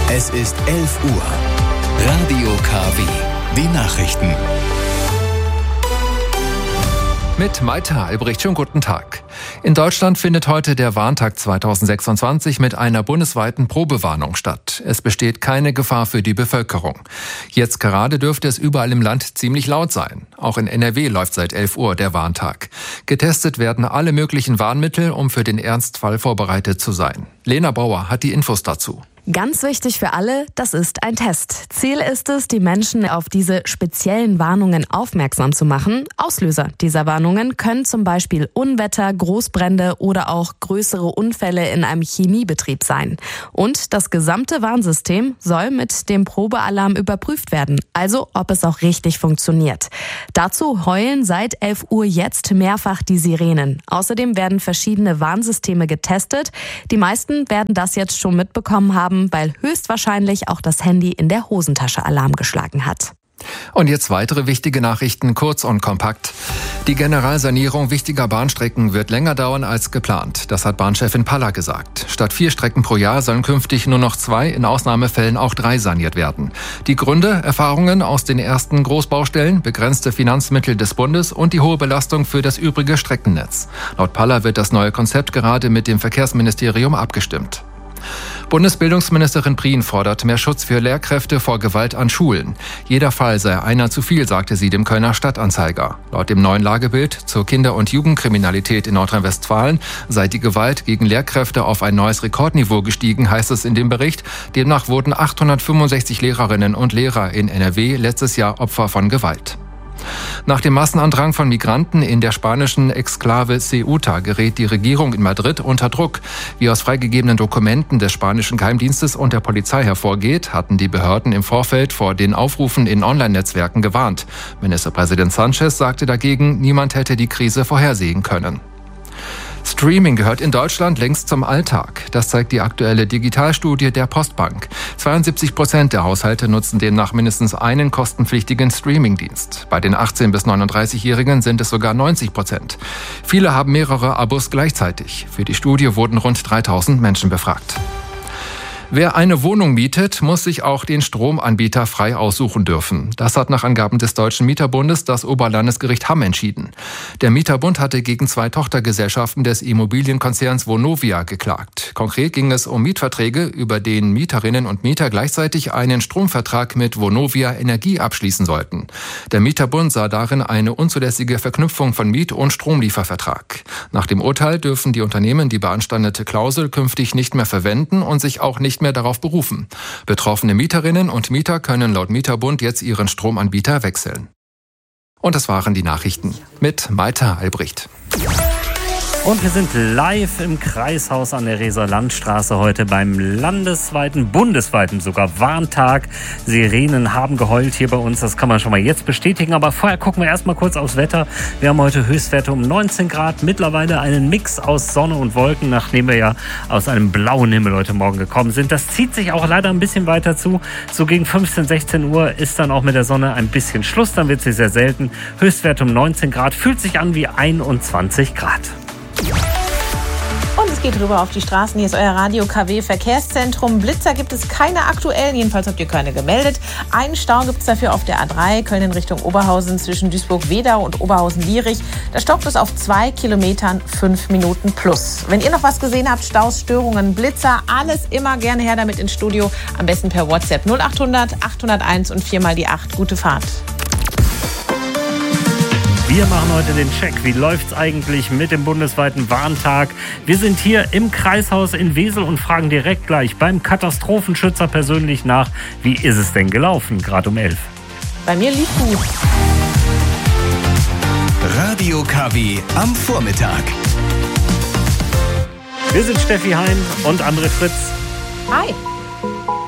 Es ist 11 Uhr. Radio KW. Die Nachrichten. Mit Maita Albrecht, schönen guten Tag. In Deutschland findet heute der Warntag 2026 mit einer bundesweiten Probewarnung statt. Es besteht keine Gefahr für die Bevölkerung. Jetzt gerade dürfte es überall im Land ziemlich laut sein. Auch in NRW läuft seit 11 Uhr der Warntag. Getestet werden alle möglichen Warnmittel, um für den Ernstfall vorbereitet zu sein. Lena Bauer hat die Infos dazu. Ganz wichtig für alle, das ist ein Test. Ziel ist es, die Menschen auf diese speziellen Warnungen aufmerksam zu machen. Auslöser dieser Warnungen können zum Beispiel Unwetter, Großbrände oder auch größere Unfälle in einem Chemiebetrieb sein. Und das gesamte Warnsystem soll mit dem Probealarm überprüft werden, also ob es auch richtig funktioniert. Dazu heulen seit 11 Uhr jetzt mehrfach die Sirenen. Außerdem werden verschiedene Warnsysteme getestet. Die meisten werden das jetzt schon mitbekommen haben, weil höchstwahrscheinlich auch das Handy in der Hosentasche Alarm geschlagen hat. Und jetzt weitere wichtige Nachrichten, kurz und kompakt. Die Generalsanierung wichtiger Bahnstrecken wird länger dauern als geplant. Das hat Bahnchefin Paller gesagt. Statt 4 Strecken pro Jahr sollen künftig nur noch 2, in Ausnahmefällen auch 3 saniert werden. Die Gründe: Erfahrungen aus den ersten Großbaustellen, begrenzte Finanzmittel des Bundes und die hohe Belastung für das übrige Streckennetz. Laut Paller wird das neue Konzept gerade mit dem Verkehrsministerium abgestimmt. Bundesbildungsministerin Prien fordert mehr Schutz für Lehrkräfte vor Gewalt an Schulen. Jeder Fall sei einer zu viel, sagte sie dem Kölner Stadtanzeiger. Laut dem neuen Lagebild zur Kinder- und Jugendkriminalität in Nordrhein-Westfalen sei die Gewalt gegen Lehrkräfte auf ein neues Rekordniveau gestiegen, heißt es in dem Bericht. Demnach wurden 865 Lehrerinnen und Lehrer in NRW letztes Jahr Opfer von Gewalt. Nach dem Massenandrang von Migranten in der spanischen Exklave Ceuta gerät die Regierung in Madrid unter Druck. Wie aus freigegebenen Dokumenten des spanischen Geheimdienstes und der Polizei hervorgeht, hatten die Behörden im Vorfeld vor den Aufrufen in Online-Netzwerken gewarnt. Ministerpräsident Sánchez sagte dagegen, niemand hätte die Krise vorhersehen können. Streaming gehört in Deutschland längst zum Alltag. Das zeigt die aktuelle Digitalstudie der Postbank. 72% der Haushalte nutzen demnach mindestens einen kostenpflichtigen Streamingdienst. Bei den 18- bis 39-Jährigen sind es sogar 90%. Viele haben mehrere Abos gleichzeitig. Für die Studie wurden rund 3000 Menschen befragt. Wer eine Wohnung mietet, muss sich auch den Stromanbieter frei aussuchen dürfen. Das hat nach Angaben des Deutschen Mieterbundes das Oberlandesgericht Hamm entschieden. Der Mieterbund hatte gegen 2 Tochtergesellschaften des Immobilienkonzerns Vonovia geklagt. Konkret ging es um Mietverträge, über denen Mieterinnen und Mieter gleichzeitig einen Stromvertrag mit Vonovia Energie abschließen sollten. Der Mieterbund sah darin eine unzulässige Verknüpfung von Miet- und Stromliefervertrag. Nach dem Urteil dürfen die Unternehmen die beanstandete Klausel künftig nicht mehr verwenden und sich auch nicht mehr darauf berufen. Betroffene Mieterinnen und Mieter können laut Mieterbund jetzt ihren Stromanbieter wechseln. Und das waren die Nachrichten mit Maita Albrecht. Und wir sind live im Kreishaus an der Reser Landstraße heute beim bundesweiten sogar Warntag. Sirenen haben geheult hier bei uns, das kann man schon mal jetzt bestätigen. Aber vorher gucken wir erstmal kurz aufs Wetter. Wir haben heute Höchstwerte um 19 Grad, mittlerweile einen Mix aus Sonne und Wolken, nachdem wir ja aus einem blauen Himmel heute Morgen gekommen sind. Das zieht sich auch leider ein bisschen weiter zu. So gegen 15, 16 Uhr ist dann auch mit der Sonne ein bisschen Schluss, dann wird sie sehr selten. Höchstwerte um 19 Grad, fühlt sich an wie 21 Grad. Und es geht rüber auf die Straßen. Hier ist euer Radio KW Verkehrszentrum. Blitzer gibt es keine aktuellen, jedenfalls habt ihr keine gemeldet. Einen Stau gibt es dafür auf der A3, Köln in Richtung Oberhausen zwischen Duisburg-Wedau und Oberhausen-Lierich. Da stockt es auf 2 Kilometern 5 Minuten plus. Wenn ihr noch was gesehen habt, Staus, Störungen, Blitzer, alles immer gerne her damit ins Studio. Am besten per WhatsApp 0800 801 und 4 mal die 8. Gute Fahrt. Wir machen heute den Check. Wie läuft's eigentlich mit dem bundesweiten Warntag? Wir sind hier im Kreishaus in Wesel und fragen direkt gleich beim Katastrophenschützer persönlich nach, wie ist es denn gelaufen, gerade um 11? Bei mir lief gut. Radio KW am Vormittag. Wir sind Steffi Hein und André Fritz. Hi.